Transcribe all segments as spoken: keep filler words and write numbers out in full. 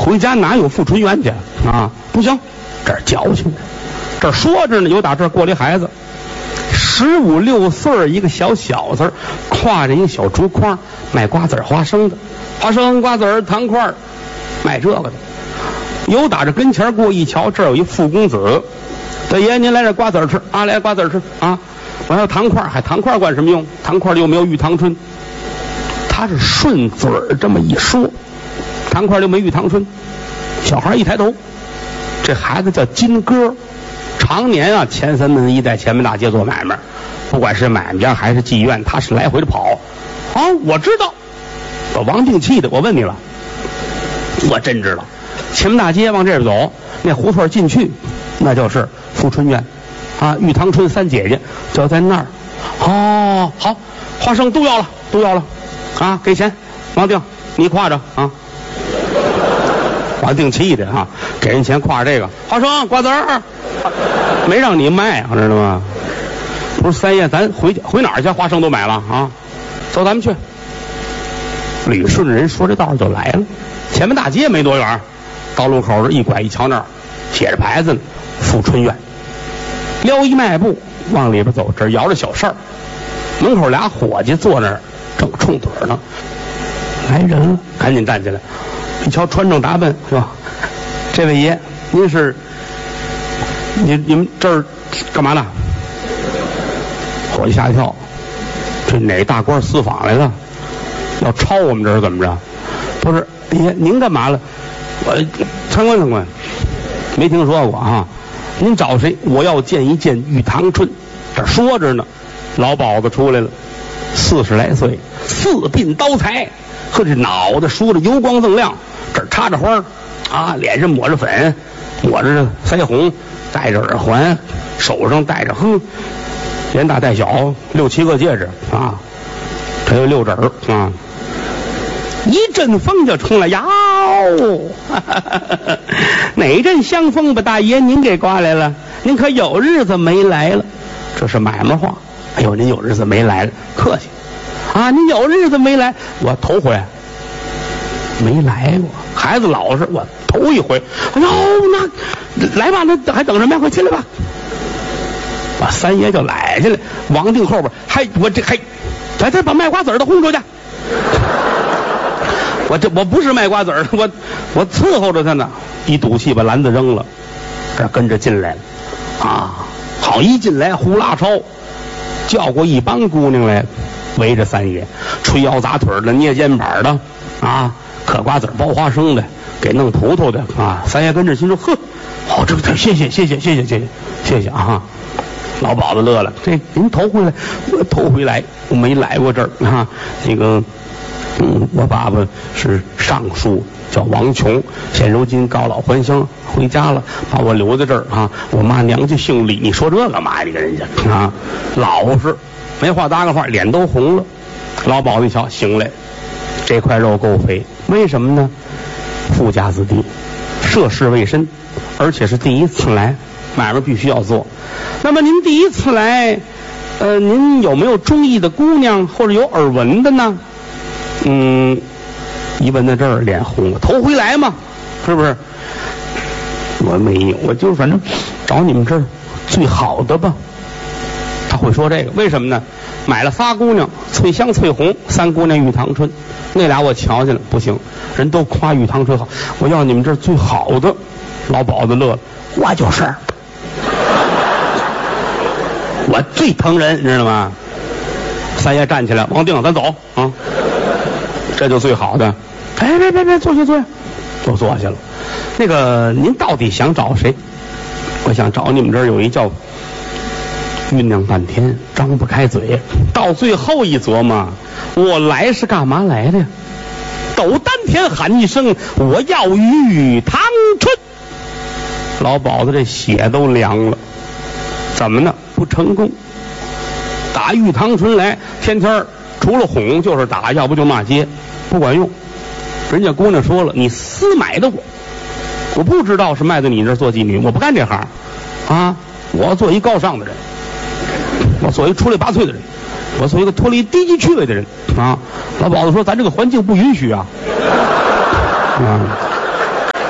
回家哪有富春园去啊？不行，这儿矫情。这儿说着呢，有打这儿过来孩子，十五六岁一个小小子，挎着一个小竹筐，卖瓜子花生的，花生瓜子糖块，卖这个的。有打着跟前过一瞧，这儿有一富公子，大爷您来这瓜子吃啊，来瓜子吃啊，我要糖块，还糖块管什么用？糖块里又没有玉堂春。他是顺嘴儿这么一说，糖块里没玉堂春。小孩一抬头，这孩子叫金哥，常年啊前三门一带前门大街做买卖，不管是买卖家还是妓院，他是来回的跑。啊，我知道，我王定器的，我问你了，我真知道。前门大街往这边走，那胡同进去，那就是富春院啊，玉堂春三姐姐就在那儿。哦，好，花生都要了，都要了啊，给钱，王定，你挎着啊。王定气的啊，给人钱挎这个花生瓜子儿，没让你卖啊，知道吗？不是三爷，咱回回哪儿去？花生都买了啊，走，咱们去。捋顺着人说这道就来了，前门大街没多远，到路口一拐一瞧，那儿写着牌子呢，富春院。撩一迈步往里边走，这摇着小扇儿，门口俩伙计坐那儿正冲嘴呢。来人了，赶紧站起来。一瞧穿着打扮是吧？这位爷，您是你你们这儿干嘛呢？伙计吓一跳，这哪大官私访来了？要抄我们这儿怎么着？不是爷，您干嘛了？我参观参观，没听说过啊。您找谁？我要见一见玉堂春。这说着呢，老鸨子出来了，四十来岁，四鬓刀裁，和这脑袋梳的油光锃亮，这儿插着花啊，脸上抹着粉，抹着腮红，戴着耳环，手上戴着哼，连大带小六七个戒指啊，这有六指啊。一阵风就冲了，呀，哪阵香风把大爷您给刮来了？您可有日子没来了？这是买卖话。哎呦，您有日子没来了，客气啊！您有日子没来，我头回没来过。孩子老实，我头一回。哎呦，那来吧，那还等什么呀？快进来吧！把三爷就来进来，王定后边还我这还，咱再把卖瓜子的轰出去。我这我不是卖瓜子儿，我我伺候着他呢。一赌气把篮子扔了，这跟着进来了啊！好，一进来呼啦超，叫过一帮姑娘来，围着三爷，吹腰砸腿的，捏肩膀的啊，嗑瓜子包花生的，给弄葡萄的啊。三爷跟着心说：“呵，好，这个谢谢谢谢谢谢谢谢谢谢啊！”老鸨子乐了，这您头回来，我头回来，我没来过这儿啊。那个。嗯，我爸爸是尚书，叫王琼，现如今告老还乡，回家了，把我留在这儿啊。我妈娘家姓李，你说这干嘛呀？你跟人家啊，老实，没话搭个话，脸都红了。老鸨子一瞧，行嘞，这块肉够肥，为什么呢？富家子弟，涉世未深，而且是第一次来，买卖必须要做。那么您第一次来，呃，您有没有中意的姑娘，或者有耳闻的呢？嗯，一问到这儿，脸红了，头回来嘛，是不是？我没有，我就反正找你们这儿最好的吧。他会说这个，为什么呢？买了仨姑娘，翠香、翠红，三姑娘玉堂春，那俩我瞧见了，不行，人都夸玉堂春好，我要你们这儿最好的。老鸨子乐了，我就是，我最疼人，你知道吗？三爷站起来，王定，咱走啊！这就最好的。哎，别别别，坐下坐下，都坐下了。那个，您到底想找谁？我想找你们这儿有一叫酝酿半天，张不开嘴，到最后一琢磨，我来是干嘛来的呀？抖丹田喊一声，我要玉堂春。老鸨子这血都凉了，怎么呢？不成功。打玉堂春来，天天除了哄就是打，要不就骂街，不管用。人家姑娘说了，你私买的我，我不知道是卖到你这儿做妓女，我不干这行啊！我要做一高尚的人，我做一出类拔萃的人，我做一个脱离低级趣味的人啊！老鸨子说，咱这个环境不允许啊！啊，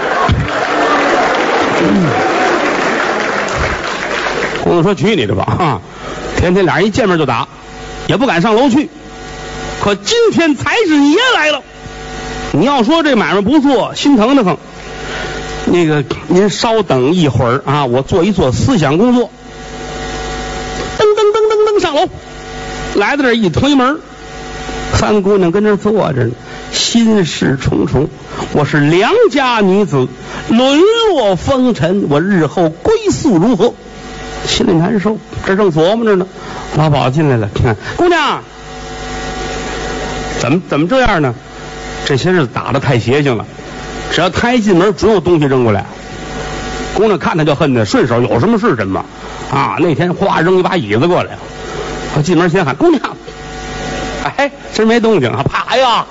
子说去你的吧啊！天天俩人一见面就打，也不敢上楼去。可今天财神爷来了，你要说这买卖不做，心疼的很。那个您稍等一会儿啊，我做一做思想工作。噔噔噔噔噔上楼，来到这一推门，三姑娘跟这坐着呢，心事重重。我是良家女子，沦落风尘，我日后归宿如何？心里难受，这正琢磨着呢。老鸨进来了，看姑娘，怎么怎么这样呢？这些日子打得太邪性了，只要他一进门，准有东西扔过来。姑娘看他就恨他，顺手有什么是什么啊！那天哗扔一把椅子过来，我进门先喊姑娘，哎，真没动静啊！啪，哎呀！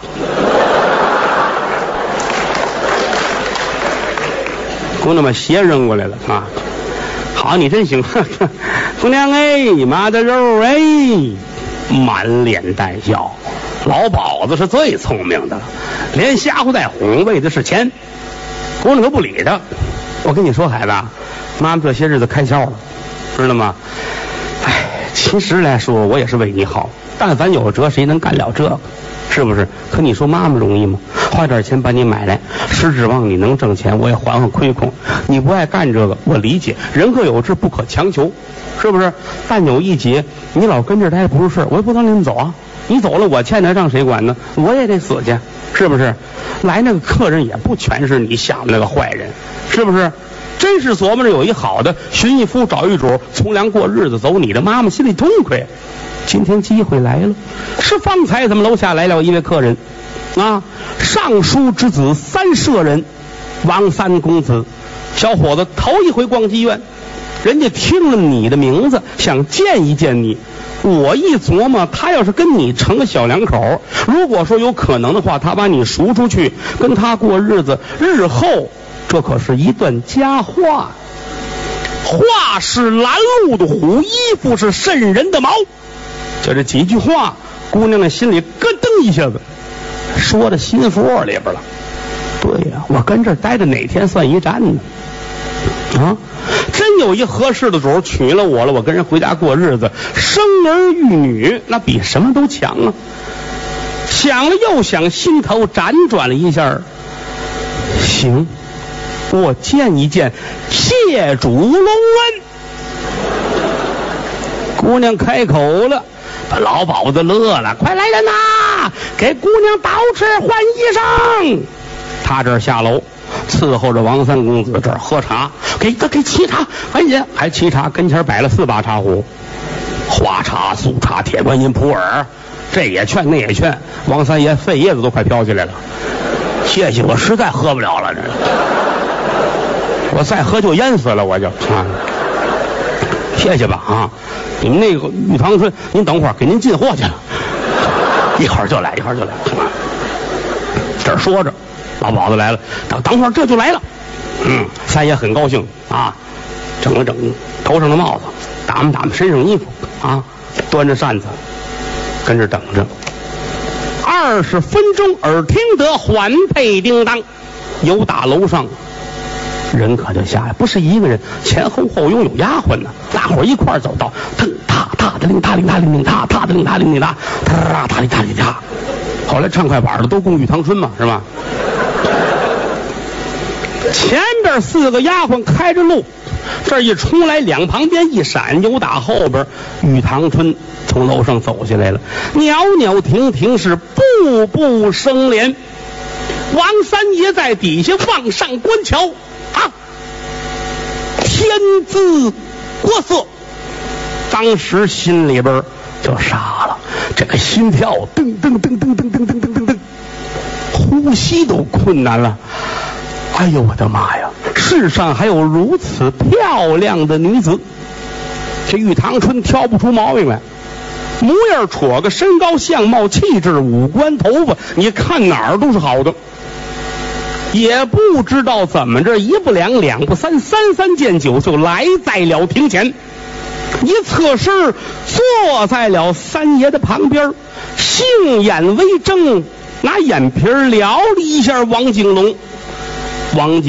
姑娘把鞋扔过来了啊！好，你真行，呵呵姑娘哎，妈的肉哎，满脸带笑。老鸨子是最聪明的了，连瞎胡带哄，为的是钱。姑娘可不理他。我跟你说，孩子，妈妈这些日子开销了，知道吗？哎，其实来说，我也是为你好。但凡有辙，谁能干了这个？是不是？可你说妈妈容易吗？花点钱把你买来，是指望你能挣钱，我也还还亏空。你不爱干这个，我理解，人各有志，不可强求，是不是？但有一节，你老跟这待不是事，我也不能让你们走啊。你走了，我欠的账谁管呢？我也得死去，是不是？来那个客人也不全是你想的那个坏人，是不是？真是琢磨着有一好的，寻一夫找一主，从良过日子，走你的妈妈心里痛快。今天机会来了，是方才咱们楼下来了一位客人啊，尚书之子三舍人王三公子，小伙子头一回逛妓院，人家听了你的名字，想见一见你。我一琢磨，他要是跟你成个小两口，如果说有可能的话，他把你赎出去，跟他过日子，日后这可是一段佳话。话是拦路的虎，衣服是渗人的毛。就这几句话，姑娘的心里咯噔一下子，说到心窝里边了。对呀，我跟这儿待着哪天算一站呢？啊，真有一合适的主娶了我了，我跟人回家过日子，生儿育女，那比什么都强啊！想了又想，心头辗转了一下，行，我见一见谢主隆恩。姑娘开口了，把老鸨子乐了，快来人呐，给姑娘捯饬换衣裳。他这儿下楼伺候着王三公子，这儿喝茶，给他给沏茶，赶紧还沏茶，跟前摆了四把茶壶，花茶、素茶、铁观音、普洱，这也劝那也劝，王三爷肺叶子都快飘起来了。谢谢，我实在喝不了了，这我再喝就淹死了，我就啊，谢谢吧啊！你们那个玉堂春，您等会儿给您进货去了，一会儿就来，一会儿就来。这儿说着，老鸨子来了，等等会儿这就来了。嗯，三爷很高兴啊，整了整头上的帽子，打扮打扮身上衣服啊，端着扇子跟着等着。二十分钟，耳听得环佩叮当，由打楼上人可就下来，不是一个人，前后后拥有丫鬟呢，大伙一块走到，腾踏踏的铃踏铃踏铃铃踏踏的铃踏铃铃踏，踏踏铃踏铃踏。后来唱快板的都供玉堂春嘛，是吧？前边四个丫鬟开着路，这一出来，两旁边一闪，由打后边玉堂春从楼上走下来了，袅袅婷婷是步步生莲。王三爷在底下往上观瞧啊，天姿国色，当时心里边就傻了，这个心跳噔噔噔噔噔噔噔噔噔噔，呼吸都困难了。哎呦我的妈呀，世上还有如此漂亮的女子，这玉堂春挑不出毛病来，模样戳个身高相貌气质五官头发，你看哪儿都是好的，也不知道怎么着，一不两两不三，三三见九就来在了庭前，一侧身坐在了三爷的旁边，杏眼微睁，拿眼皮撩了一下王景龙。王景